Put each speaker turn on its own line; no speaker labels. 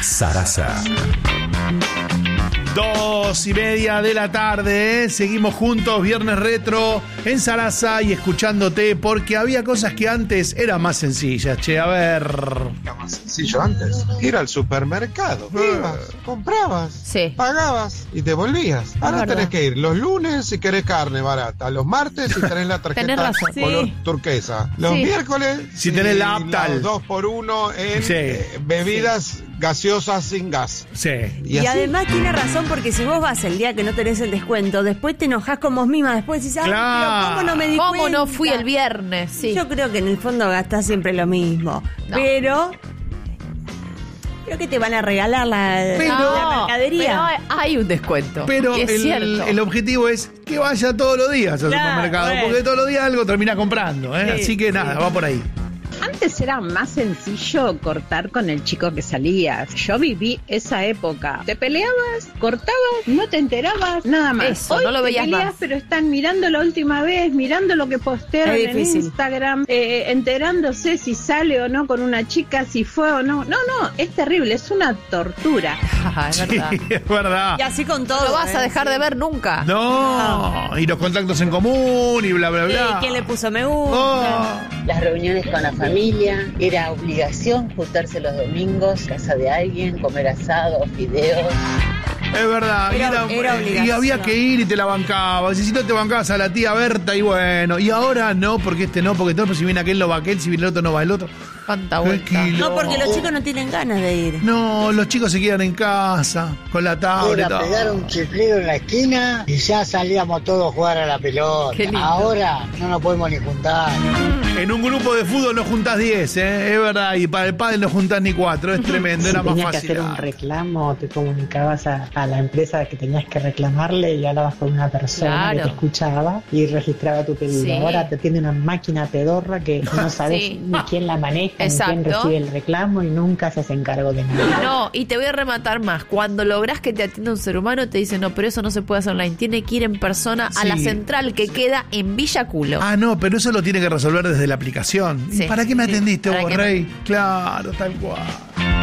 Sarasa.
2:30 de la tarde, seguimos juntos, Viernes Retro en Sarasa y escuchándote porque había cosas que antes eran más sencillas, che, a ver.
Era más sencillo antes. Ir al supermercado. Ibas, comprabas,
Sí.
pagabas y te volvías. Ahora tenés que ir los lunes si querés carne barata, los martes si tenés la
Tenés
tarjeta
razón.
color
Sí.
turquesa, los
Sí.
miércoles
Si tenés la Aptal.
2x1 en
Sí.
bebidas gaseosas sin gas.
Sí.
Y
así.
además tiene razón porque si vos vas el día que no tenés el descuento, después te enojás con vos misma, después decís, ay,
Claro.
pero ¿cómo no me di
¿Cómo
cuenta?
no fui el viernes? Sí.
Yo creo que en el fondo gastás siempre lo mismo.
No.
Pero que te van a regalar la mercadería.
Pero hay un descuento.
Pero
y es cierto.
el objetivo es que vaya todos los días al
Claro,
supermercado,
bueno.
porque todos los días algo termina comprando, ¿eh?
Sí,
Así que nada, va por ahí.
Antes era más sencillo cortar con el chico que salías. Yo viví esa época. Te peleabas, cortabas, no te enterabas, nada más.
Eso,
Hoy
no lo
te
veías
peleas,
más.
pero están mirando la última vez, mirando lo que postearon
Es
en
difícil.
Instagram, enterándose si sale o no con una chica, si fue o no. No, es terrible, es una tortura.
Es verdad.
Sí, es verdad.
Y así con todo.
No lo vas a dejar de ver nunca.
No, y los contactos en común y bla, bla, bla.
¿Quién le puso me gusta?
Oh.
Las reuniones con la familia, era obligación juntarse los domingos, casa de alguien, comer asado, fideos.
Es verdad,
Era
y
obligación.
había que ir y te la bancabas. Y si no te bancabas a la tía Berta, y bueno. Y ahora no, porque este no, porque todo, pues si viene aquel no va aquel, si viene el otro no va el otro.
Cuánta
Qué
vuelta.
quilombo.
No, porque los chicos no tienen ganas de ir.
No, los chicos se quedan en casa, con la tablet.
Era pegar un chiflido en la esquina y ya salíamos todos a jugar a la pelota.
Qué lindo.
Ahora no nos podemos ni juntar.
En un grupo de fútbol no juntás 10, es verdad. Y para el pádel no juntás ni 4, es tremendo, era más
Tenías que
fácil.
hacer un reclamo, te comunicabas a la empresa que tenías que reclamarle y hablabas con una persona
Claro.
que te escuchaba y registraba tu pedido.
Sí.
Ahora te tiene una máquina pedorra que no sabes
Sí.
ni quién la maneja, ni
Exacto.
quién recibe el reclamo y nunca se hace cargo de nada.
No, y te voy a rematar más. Cuando lográs que te atienda un ser humano, te dicen, no, pero eso no se puede hacer online. Tiene que ir en persona a
Sí.
la central que queda en Villa Culo.
Ah, no, pero eso lo tiene que resolver desde la aplicación.
Sí.
¿Y para qué me
Sí.
atendiste
¿Para
vos,
qué me-
Rey? Claro, tal cual.